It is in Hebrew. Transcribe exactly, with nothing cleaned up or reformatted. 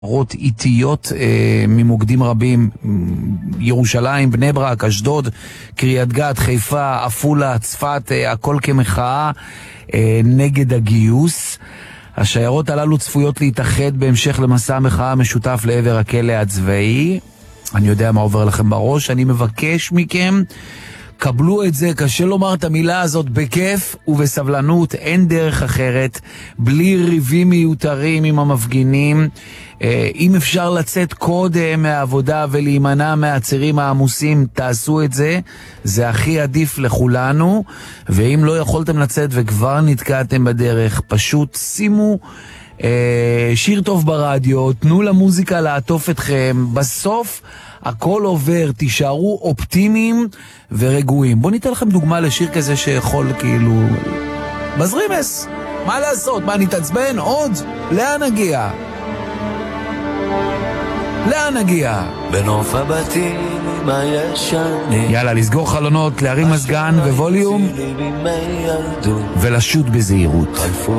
רות איטיות אה, ממוקדים רבים, ירושלים, בני ברק, אשדוד, קריית גת, חיפה, עפולה, צפת, אה, הכל כמחאה אה, נגד הגיוס. השיירות הללו צפויות להתאחד בהמשך למסע המחאה המשותף לעבר הכלא הצבאי. אני יודע מה עובר לכם בראש, אני מבקש מכם, קבלו את זה, קשה לומר את המילה הזאת, בכיף ובסבלנות, אין דרך אחרת, בלי ריבים מיותרים עם המפגינים. אם אפשר לצאת קודם מהעבודה ולהימנע מהצירים העמוסים, תעשו את זה, זה הכי עדיף לכולנו. ואם לא יכולתם לצאת וכבר נתקעתם בדרך, פשוט שימו שיר טוב ברדיו, תנו למוזיקה לעטוף אתכם, בסוף הכל עובר, תישארו אופטימיים ורגועים. בואו ניתן לכם דוגמה לשיר כזה שיכול כאילו בזרימס, מה לעשות, מה נתעצבן עוד? לאן נגיע? לאן נגיע? בנוף הבתים הישנים, יאללה, לסגור חלונות, להרים מזגן וווליום ולשוט בזהירות.